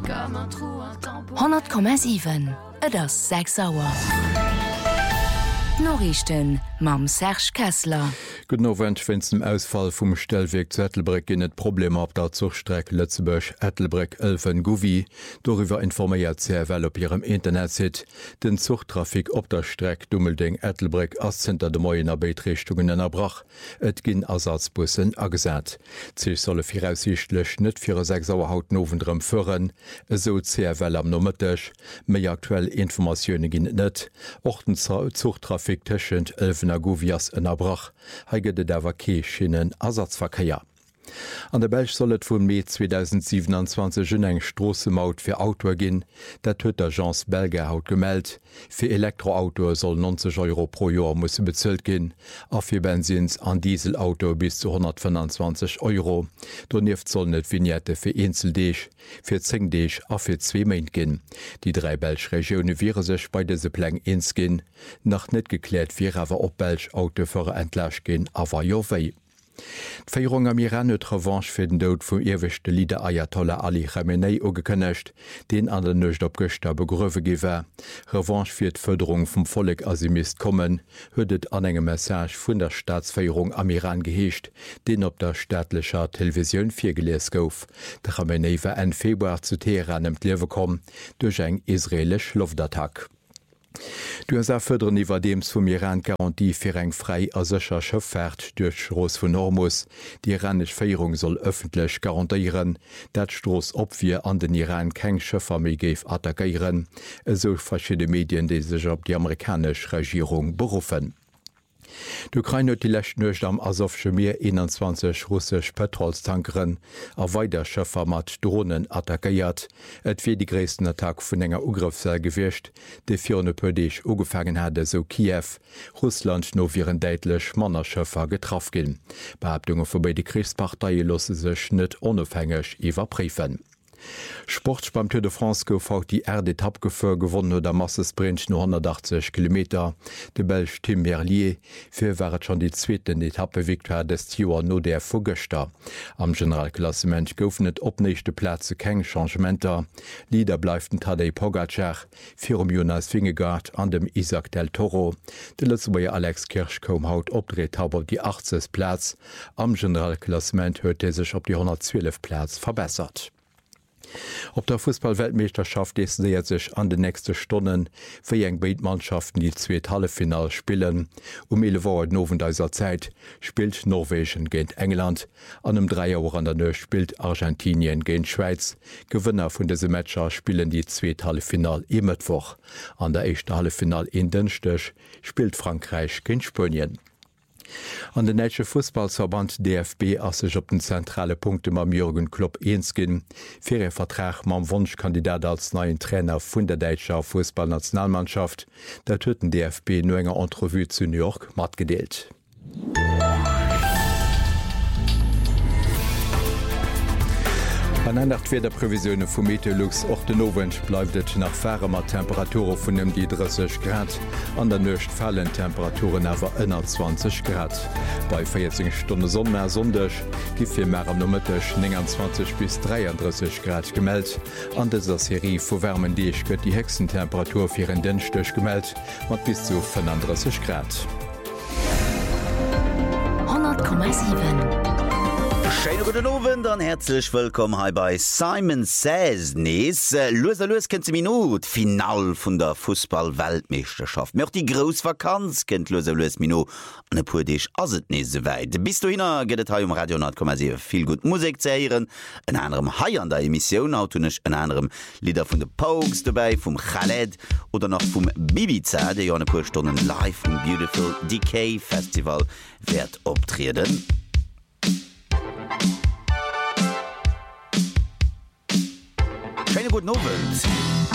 100,7 et ass 6 Auer. Norrichten mam Serge Kessler. Guten Abend, wenn zum Ausfall vom Stellweg zu Ettelbreck in et Problem auf der Zugstrecke Lützeburg-Ettelbreck 11 Guvi. Darüber informiert CRL auf ihrem Internetseite. Den Zugtrafik auf der Strecke Dummelding-Ettelbreck als hinter der Moiner Beitrichtungen erbrach. Et gin Ersatzbussen angesagt. Sie solle voraussichtlich nicht für 6 Uhr haut novendrem führen. So CRL am Nometisch. Mehr aktuelle Informationen gin nicht. Auch den Zugtrafik zwischen 11 Guvias erbrach. Heigede der Wakeeschinnen Ersatzverkehr. An der Belg sollet vum Mai 2027 eng Strossemaut fir Auto ginn, dat huet d'Agence Belge haut gemeldt. Fir Elektroauto soll 90 € pro Jahr musse bezëlt ginn, a fir Benzins an Dieselauto bis zu 125 €. Donieft soll net Vignette fir Inseldeeg, fir Zengdeeg a fir 2 Meint ginn. Die 3 Belg Regione wiere sech bei dese Pläng ins ginn, nach net geklärt fir awer op Belg Autofahrer entlasch ginn, awer jo wéi. D'Féierung am Iran huet Revanche fir den Dout vum irwechte Lieder Ayatollah Ali Khamenei ugekënnecht, den an der Nøcht op Göster begröwe giwer. Revanche fir d'Förderung vum Folleg Asimist kommen, huet et an engem Message vun der Staatsféierung am Iran geheescht, den op der staatlecher Televisionioun virgelees gouf. De Khamenei war en Februar zu Teheran em Liewe kom, duch eng israelech Luftattack. Du hast erfördern iwwer dems vum Iran Garantie fir eng frei a secher Schëffahrt durch Stroos vun Hormuz. Die iranisch Féierung soll öffentlich garantiieren, dat Stroos opwier an den Iran keng Schëffer méi géif attackieren, eso verschiedene Medien, die sich op die amerikasch Regierung berufen. D'Ukraine huet die lächt nøcht am Asowsche Meer 21 russsisch Petrolstankeren a weider Schëffer mat Drohnen attackiert. Et fir die gréessten Attack vun enger Ugriffsel gewircht, de virne pëdeich ugefangen hadde so Kiew, Russland no viren deitlech Mannerschëffer getraff ginn. Behauptunge vubei die Kriegsparteie losse sech net onofhängig iwwerpriefen. Sport beim Tour de France gouf auch die Erdetapp geför gewonnen der Massesprint no 180 km. De Belg Tim Merlier fir waret schon die zweeten Etappe Viktoire des Joer no der Vogëster. Am Generalklassement goufen net opnechte Plätze keng Changementer. Lieder bleiften Tadej Pogacar, 4 Jonas Vingegaard an dem Isaac del Toro. De Lützeburger Alex Kirch kom haut opdreht hab op die 80. Platz. Am Generalklassement huet sech op die 112 Platz verbessert. Op der Fußball-Weltmeisterschaft deiert sich an de nächste Stunden fir eng Beitmannschaften die zweet Hallefinal spielen. 11 Uhr novendeiser Zeit spielt Norwegen géint England. An dem 3 Uhr an der Nøch spielt Argentinien géint Schweiz. Gewinner vun dese Matscher spielen die zweet Hallefinal im Mittwoch. An der echte Hallefinal in Dënstech spielt Frankreich géint Spönien. An den Netsche Fußballverband DFB ass sech op den zentrale Punkte mam Jürgen Klopp eensginn, fir e Vertrag mam Wunschkandidat als neuen Trainer vun der Deitscher Fußballnationalmannschaft, dat huet den DFB no enger Entrevue zu New York mat gedeelt. An ennnertfir der Prävisionune vum Meteorlux och den Nowend bleifet nach ferremer Temperature vun dem die 30 Grad, an der Nøcht fallen Temperaturen awer ënner 20 Grad. Bei 14 Stunde Sonne sondech gi fir Mer am Nommetech 20 bis 33 Grad gemeldt. An dieser Serie vu wärmen Deeg gëtt die Hexentemperatur fir en Dënchtech gemeldt, mat bis zu 35 Grad. 100,7 Schönen guten Abend und herzlich willkommen hier bei Simon Says Nies. Los kennt Minute Final von der Fußball-Weltmeisterschaft. Mir auch die Großvakanz kennt los Minute. Und ein paar Dich ist es nicht so weit. Bis dahin geht es hier um Radio 100,7 viel gut Musik zu hören. Ein anderem hier an der Emission, auch nicht ein anderem Lieder von den Pogues dabei, vom Khaled oder noch vom Bibiza, der ja ein paar Stunden live im Beautiful Decay Festival wird auftreten. Schönen guten Abend.